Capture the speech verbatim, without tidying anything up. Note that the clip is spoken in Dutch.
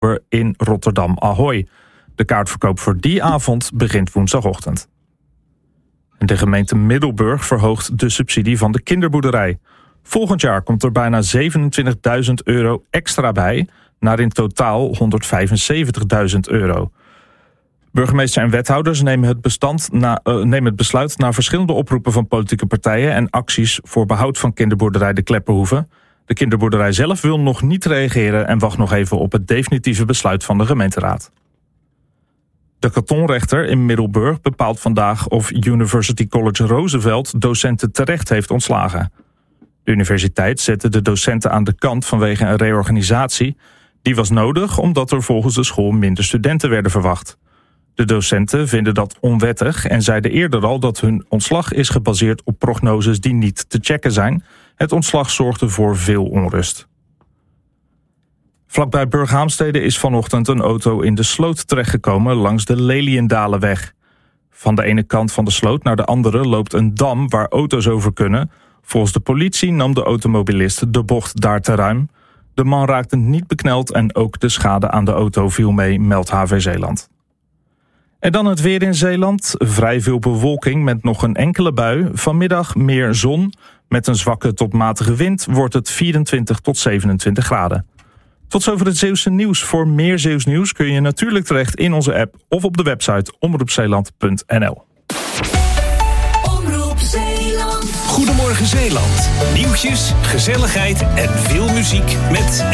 in Rotterdam Ahoy. De kaartverkoop voor die avond begint woensdagochtend. De gemeente Middelburg verhoogt de subsidie van de kinderboerderij. Volgend jaar komt er bijna zevenentwintigduizend euro extra bij, naar in totaal honderdvijfenzeventigduizend euro. Burgemeester en wethouders nemen het, bestand na, uh, nemen het besluit na verschillende oproepen van politieke partijen en acties voor behoud van kinderboerderij De Kleppenhoeve. De kinderboerderij zelf wil nog niet reageren en wacht nog even op het definitieve besluit van de gemeenteraad. De kantonrechter in Middelburg bepaalt vandaag of University College Roosevelt docenten terecht heeft ontslagen. De universiteit zette de docenten aan de kant vanwege een reorganisatie. Die was nodig omdat er volgens de school minder studenten werden verwacht. De docenten vinden dat onwettig en zeiden eerder al dat hun ontslag is gebaseerd op prognoses die niet te checken zijn. Het ontslag zorgde voor veel onrust. Vlakbij Burghaamstede is vanochtend een auto in de sloot terechtgekomen langs de Leliendalenweg. Van de ene kant van de sloot naar de andere loopt een dam waar auto's over kunnen. Volgens de politie nam de automobilist de bocht daar te ruim. De man raakte niet bekneld en ook de schade aan de auto viel mee, meldt H V Zeeland. En dan het weer in Zeeland. Vrij veel bewolking met nog een enkele bui. Vanmiddag meer zon. Met een zwakke tot matige wind wordt het vierentwintig tot zevenentwintig graden. Tot zover het Zeeuwse nieuws. Voor meer Zeeuws nieuws kun je natuurlijk terecht in onze app of op de website omroep zeeland punt n l. Omroep Zeeland. Goedemorgen Zeeland. Nieuwtjes, gezelligheid en veel muziek met